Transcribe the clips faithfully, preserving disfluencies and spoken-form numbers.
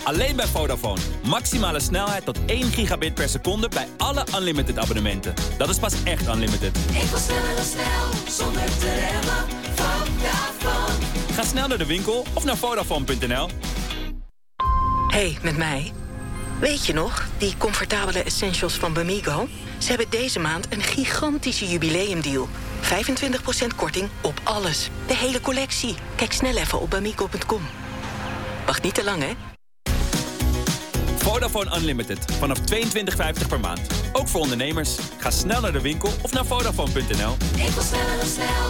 Alleen bij Vodafone. Maximale snelheid tot één gigabit per seconde bij alle unlimited abonnementen. Dat is pas echt unlimited. Ik wil sneller dan snel, zonder te remmen. Vodafone. Ga snel naar de winkel of naar Vodafone punt n l. Hey, met mij. Weet je nog, die comfortabele essentials van Bamigo? Ze hebben deze maand een gigantische jubileumdeal. vijfentwintig procent korting op alles. De hele collectie. Kijk snel even op bamigo punt com. Wacht niet te lang, hè? Vodafone Unlimited. Vanaf tweeëntwintig vijftig per maand. Ook voor ondernemers. Ga snel naar de winkel of naar Vodafone punt n l. Ik wil sneller dan snel.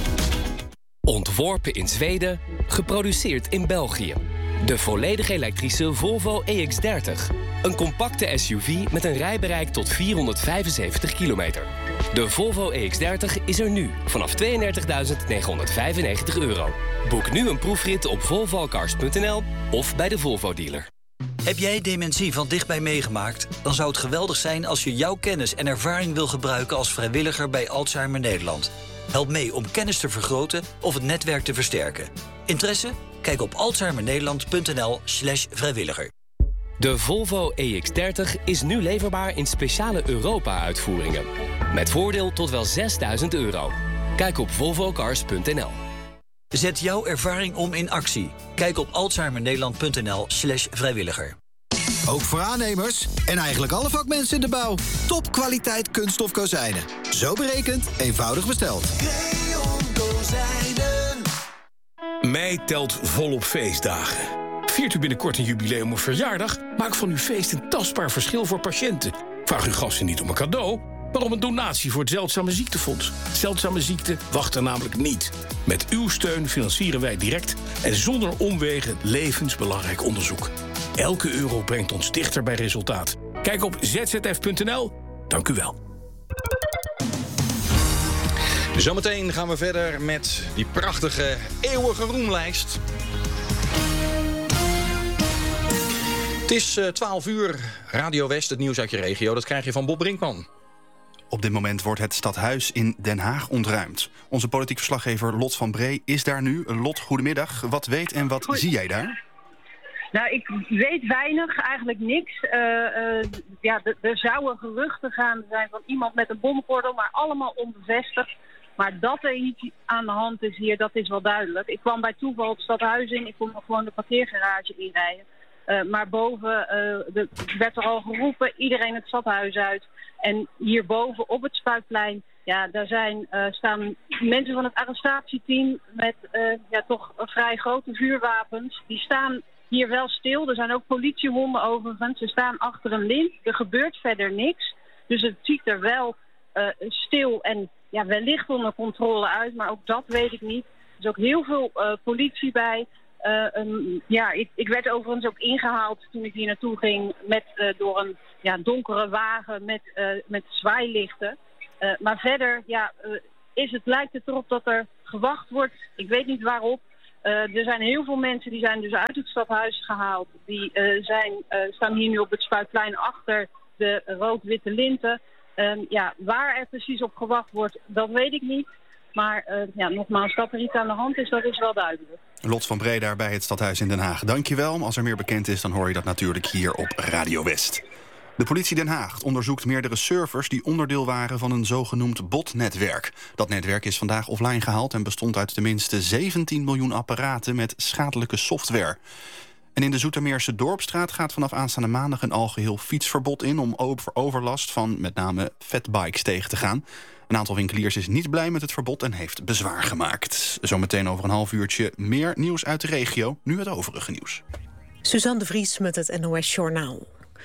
Ontworpen in Zweden, geproduceerd in België. De volledig elektrische Volvo E X dertig. Een compacte S U V met een rijbereik tot vierhonderdvijfenzeventig kilometer. De Volvo E X dertig is er nu vanaf tweeëndertigduizend negenhonderdvijfennegentig euro. Boek nu een proefrit op volvocars punt n l of bij de Volvo dealer. Heb jij dementie van dichtbij meegemaakt? Dan zou het geweldig zijn als je jouw kennis en ervaring wil gebruiken als vrijwilliger bij Alzheimer Nederland. Help mee om kennis te vergroten of het netwerk te versterken. Interesse? Kijk op alzheimernederland punt n l slash vrijwilliger. De Volvo E X dertig is nu leverbaar in speciale Europa-uitvoeringen. Met voordeel tot wel zesduizend euro. Kijk op volvocars punt n l. Zet jouw ervaring om in actie. Kijk op alzheimernederland punt n l slash vrijwilliger. Ook voor aannemers en eigenlijk alle vakmensen in de bouw. Topkwaliteit kunststof kozijnen. Zo berekend, eenvoudig besteld. Creon Kozijnen. Mei telt volop feestdagen. Viert u binnenkort een jubileum of verjaardag? Maak van uw feest een tastbaar verschil voor patiënten. Vraag uw gasten niet om een cadeau, maar om een donatie voor het Zeldzame Ziektefonds. Zeldzame ziekten wachten namelijk niet. Met uw steun financieren wij direct en zonder omwegen levensbelangrijk onderzoek. Elke euro brengt ons dichter bij resultaat. Kijk op z z f punt n l. Dank u wel. Zometeen gaan we verder met die prachtige eeuwige roemlijst. Het is uh, twaalf uur, Radio West, het nieuws uit je regio. Dat krijg je van Bob Brinkman. Op dit moment wordt het stadhuis in Den Haag ontruimd. Onze politiek verslaggever Lot van Bree is daar nu. Lot, goedemiddag. Wat weet en wat Goed. zie jij daar? Nou, ik weet weinig, eigenlijk niks. Uh, uh, ja, er zouden geruchten gaan zijn van iemand met een bomgordel, maar allemaal onbevestigd. Maar dat er iets aan de hand is hier, dat is wel duidelijk. Ik kwam bij toeval het stadhuis in, ik kon nog gewoon de parkeergarage inrijden. Uh, maar boven uh, de, werd er al geroepen, iedereen het stadhuis uit. En hierboven op het Spuitplein, ja, daar zijn, uh, staan mensen van het arrestatieteam met uh, ja, toch vrij grote vuurwapens. Die staan hier wel stil. Er zijn ook politiehonden overigens. Ze staan achter een lint. Er gebeurt verder niks. Dus het ziet er wel uh, stil en ja, wellicht onder controle uit. Maar ook dat weet ik niet. Er is ook heel veel uh, politie bij. Uh, um, ja, ik, ik werd overigens ook ingehaald toen ik hier naartoe ging met, uh, door een ja, donkere wagen met, uh, met zwaailichten. Uh, maar verder ja, uh, is het, lijkt het erop dat er gewacht wordt. Ik weet niet waarop. Uh, er zijn heel veel mensen die zijn dus uit het stadhuis gehaald. Die uh, zijn, uh, staan hier nu op het Spuitplein achter de rood-witte linten. Um, ja, waar er precies op gewacht wordt, dat weet ik niet. Maar uh, ja, nogmaals, dat er iets aan de hand is, dat is wel duidelijk. Lot van Bree daar bij het stadhuis in Den Haag. Dankjewel. Als er meer bekend is, dan hoor je dat natuurlijk hier op Radio West. De politie Den Haag onderzoekt meerdere servers die onderdeel waren van een zogenoemd botnetwerk. Dat netwerk is vandaag offline gehaald en bestond uit tenminste zeventien miljoen apparaten met schadelijke software. En in de Zoetermeerse Dorpsstraat gaat vanaf aanstaande maandag een algeheel fietsverbod in om over overlast van met name fatbikes tegen te gaan. Een aantal winkeliers is niet blij met het verbod en heeft bezwaar gemaakt. Zometeen over een half uurtje meer nieuws uit de regio. Nu het overige nieuws. Suzanne de Vries met het N O S Journaal.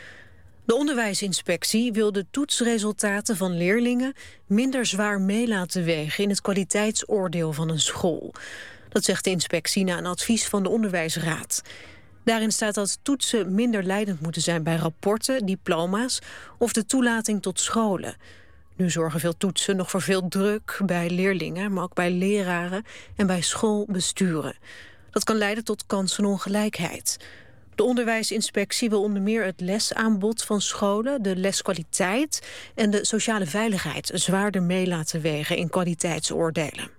De onderwijsinspectie wil de toetsresultaten van leerlingen minder zwaar mee laten wegen in het kwaliteitsoordeel van een school. Dat zegt de inspectie na een advies van de Onderwijsraad. Daarin staat dat toetsen minder leidend moeten zijn bij rapporten, diploma's of de toelating tot scholen. Nu zorgen veel toetsen nog voor veel druk bij leerlingen, maar ook bij leraren en bij schoolbesturen. Dat kan leiden tot kansenongelijkheid. De onderwijsinspectie wil onder meer het lesaanbod van scholen, de leskwaliteit en de sociale veiligheid zwaarder mee laten wegen in kwaliteitsoordelen.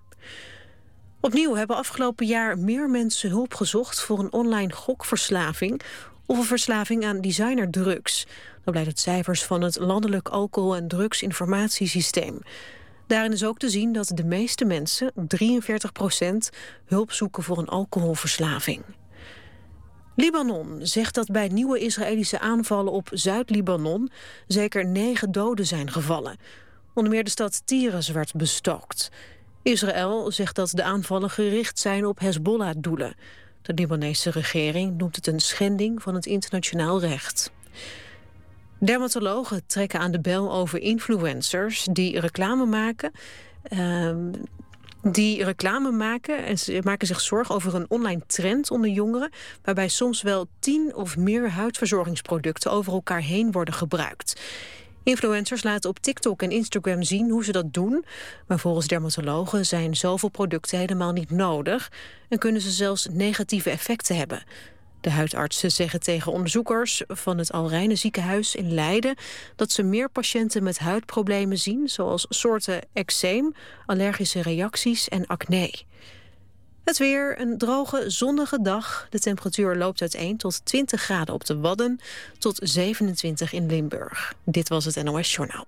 Opnieuw hebben afgelopen jaar meer mensen hulp gezocht voor een online gokverslaving, of een verslaving aan designerdrugs. Dat blijkt uit cijfers van het Landelijk Alcohol- en Drugsinformatiesysteem. Daarin is ook te zien dat de meeste mensen, drieënveertig procent, hulp zoeken voor een alcoholverslaving. Libanon zegt dat bij nieuwe Israëlische aanvallen op Zuid-Libanon zeker negen doden zijn gevallen. Onder meer de stad Tiras werd bestookt. Israël zegt dat de aanvallen gericht zijn op Hezbollah-doelen. De Libanese regering noemt het een schending van het internationaal recht. Dermatologen trekken aan de bel over influencers die reclame maken... Uh, die reclame maken en ze maken zich zorgen over een online trend onder jongeren, waarbij soms wel tien of meer huidverzorgingsproducten over elkaar heen worden gebruikt. Influencers laten op TikTok en Instagram zien hoe ze dat doen, maar volgens dermatologen zijn zoveel producten helemaal niet nodig en kunnen ze zelfs negatieve effecten hebben. De huidartsen zeggen tegen onderzoekers van het Al Reine ziekenhuis in Leiden dat ze meer patiënten met huidproblemen zien, zoals soorten eczeem, allergische reacties en acne. Het weer, een droge, zonnige dag. De temperatuur loopt uiteen tot twintig graden op de Wadden tot zevenentwintig in Limburg. Dit was het N O S Journaal.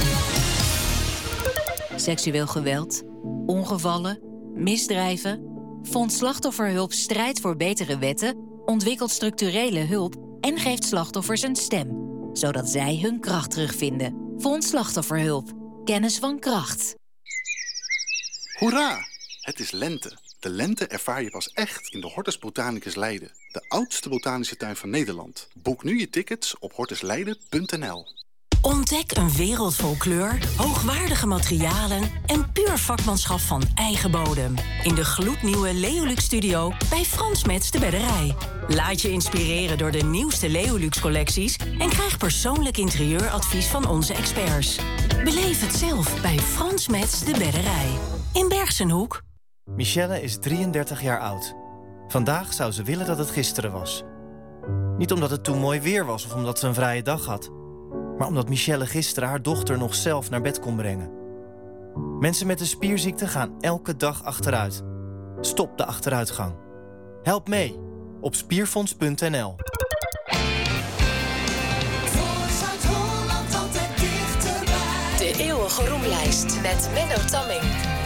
Seksueel geweld, ongevallen, misdrijven. Fonds Slachtofferhulp strijdt voor betere wetten, ontwikkelt structurele hulp en geeft slachtoffers een stem, zodat zij hun kracht terugvinden. Fonds Slachtofferhulp. Kennis van kracht. Hoera! Het is lente. De lente ervaar je pas echt in de Hortus Botanicus Leiden. De oudste botanische tuin van Nederland. Boek nu je tickets op hortus leiden punt n l. Ontdek een wereld vol kleur, hoogwaardige materialen en puur vakmanschap van eigen bodem. In de gloednieuwe Leolux Studio bij Frans Metz de Bedderij. Laat je inspireren door de nieuwste Leolux collecties en krijg persoonlijk interieuradvies van onze experts. Beleef het zelf bij Frans Metz de Bedderij. In Bergsenhoek. Michelle is drieëndertig jaar oud. Vandaag zou ze willen dat het gisteren was. Niet omdat het toen mooi weer was of omdat ze een vrije dag had, maar omdat Michelle gisteren haar dochter nog zelf naar bed kon brengen. Mensen met een spierziekte gaan elke dag achteruit. Stop de achteruitgang. Help mee op spierfonds punt n l. De eeuwige roemlijst met Menno Tamming.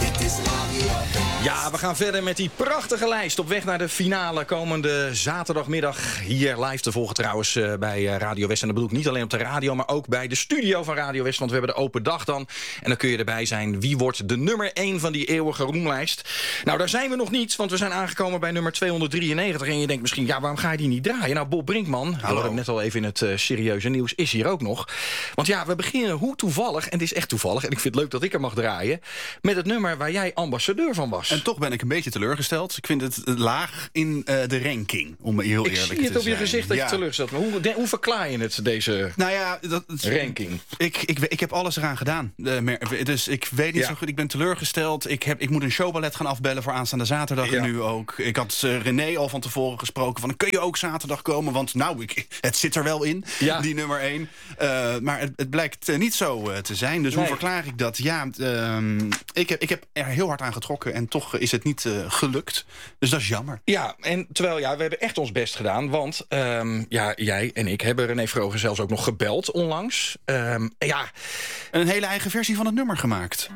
Ja, we gaan verder met die prachtige lijst. Op weg naar de finale komende zaterdagmiddag. Hier live te volgen trouwens uh, bij uh, Radio West. En dat bedoel ik niet alleen op de radio, maar ook bij de studio van Radio West. Want we hebben de open dag dan. En dan kun je erbij zijn. Wie wordt de nummer één van die eeuwige roemlijst? Nou, daar zijn we nog niet, want we zijn aangekomen bij nummer tweehonderddrieënnegentig. En je denkt misschien, ja, waarom ga je die niet draaien? Nou, Bob Brinkman, we hadden hem net al even in het uh, serieuze nieuws, is hier ook nog. Want ja, we beginnen hoe toevallig, en het is echt toevallig, en ik vind het leuk dat ik er mag draaien, met het nummer waar jij ambassadeur van was. En toch ben ik een beetje teleurgesteld. Ik vind het laag in uh, de ranking, om heel ik eerlijk te zijn. Ik zie het op je gezicht dat ja. je teleurgesteld bent. Maar hoe, hoe verklaar je het, deze nou ja, dat, ranking? Ik, ik, ik heb alles eraan gedaan. Dus ik weet niet ja. zo goed. Ik ben teleurgesteld. Ik, heb, ik moet een showballet gaan afbellen voor aanstaande zaterdag. Ja. En nu ook. Ik had uh, René al van tevoren gesproken van, kun je ook zaterdag komen? Want nou, ik, het zit er wel in, ja. die nummer één. Uh, maar het, het blijkt uh, niet zo uh, te zijn. Dus nee. Hoe verklaar ik dat? Ja, uh, ik, heb, ik heb er heel hard aan getrokken en toch is het niet uh, gelukt. Dus dat is jammer. Ja, en terwijl ja, we hebben echt ons best gedaan. Want um, ja, jij en ik hebben René Vroger zelfs ook nog gebeld onlangs. Um, ja. Een hele eigen versie van het nummer gemaakt.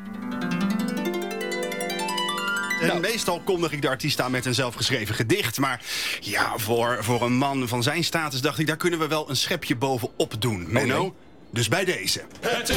En nou. Meestal kondig ik de artiest aan met een zelfgeschreven gedicht. Maar ja, voor, voor een man van zijn status dacht ik, daar kunnen we wel een schepje bovenop doen. Menno, okay. Dus bij deze. Het